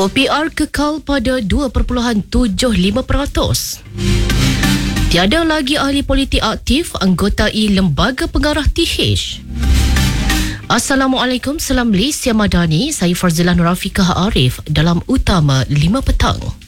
OPR kekal pada 2.75%. Tiada lagi ahli politik aktif anggotai Lembaga Pengarah TH. Assalamualaikum, salam Malaysia Madani. Saya Farzila Nurafiqah Arif dalam Utama 5 Petang.